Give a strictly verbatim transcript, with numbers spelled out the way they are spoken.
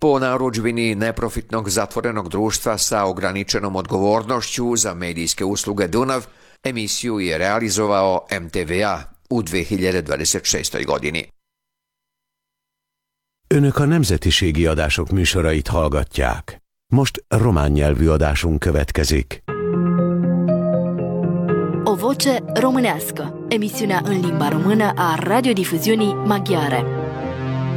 Po narudžbini neprofitnog zatvorenog društva sa ograničenom odgovornošću za medijske usluge Dunav, emisiju je realizovao em te vé á u dve hiljade dvadeset šestoj godini. Önök a nemzetiségi adások műsorait hallgatják. Most román nyelvű adásunk következik. O voce românească, emisiunea în limba română a radiodifuziunii maghiare.